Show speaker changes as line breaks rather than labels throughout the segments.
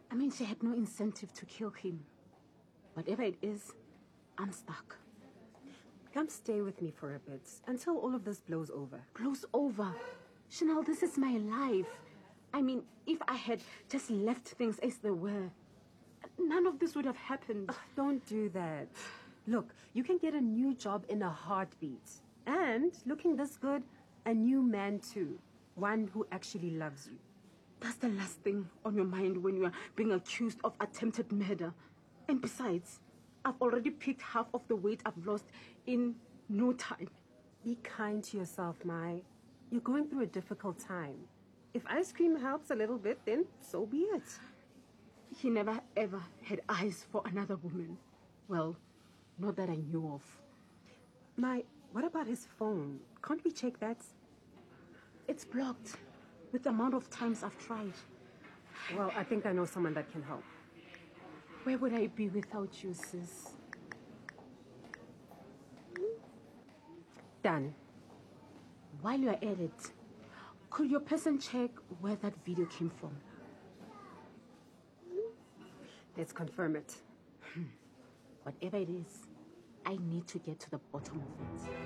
I mean, she had no incentive to kill him. Whatever it is, I'm stuck.
Come stay with me for a bit until all of this blows over.
Blows over? Chanel, this is my life. I mean, if I had just left things as they were, none of this would have happened.
Don't do that. Look, you can get a new job in a heartbeat. And, looking this good, a new man too. One who actually loves you.
That's the last thing on your mind when you are being accused of attempted murder. And besides, I've already picked half of the weight I've lost in no time.
Be kind to yourself, Mai. You're going through a difficult time. If ice cream helps a little bit, then so be it.
He never ever had eyes for another woman. Well, not that I knew of.
Mai, what about his phone? Can't we check that?
It's blocked. With the amount of times I've tried.
Well, I think I know someone that can help.
Where would I be without you, sis?
Done.
While you're at it, could your person check where that video came from?
Let's confirm it.
Whatever it is, I need to get to the bottom of it.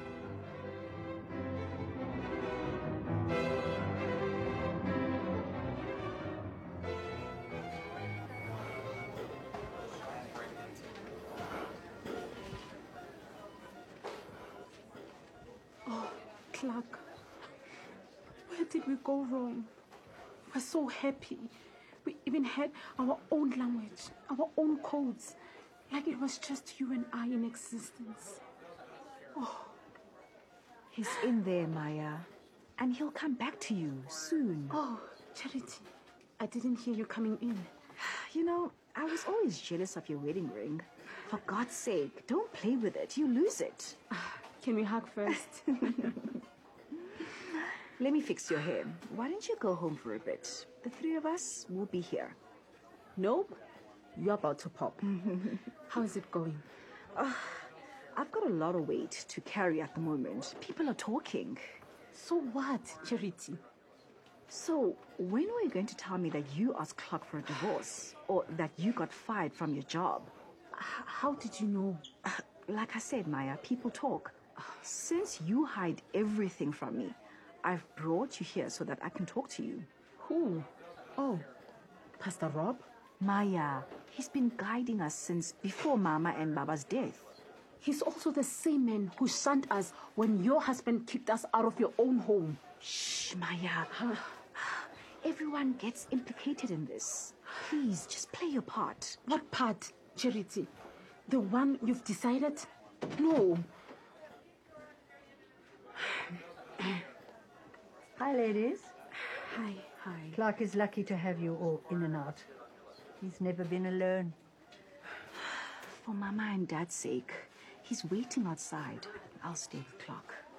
Clark, where did we go wrong? We're so happy. We even had our own language, our own codes, like it was just you and I in existence.
He's in there, Maya, and he'll come back to you soon.
Oh, Charity, I didn't hear you coming in.
You know, I was always jealous of your wedding ring. For God's sake, don't play with it. You lose it.
Can we hug first?
Let me fix your hair. Why don't you go home for a bit? The three of us will be here.
Nope. You're about to pop. How is it going?
I've got a lot of weight to carry at the moment. People are talking.
So what, Charity?
So, when were you going to tell me that you asked Clark for a divorce? Or that you got fired from your job?
How did you know?
Like I said, Maya, people talk. Since you hide everything from me, I've brought you here so that I can talk to you.
Who? Oh, Pastor Rob?
Maya, he's been guiding us since before Mama and Baba's death.
He's also the same man who shunned us when your husband kicked us out of your own home.
Shh, Maya. Everyone gets implicated in this. Please, just play your part.
What part, Charity? The one you've decided? No.
Hi, ladies.
Hi.
Clark is lucky to have you all in and out. He's never been alone.
For Mama and Dad's sake, he's waiting outside. I'll stay with Clark.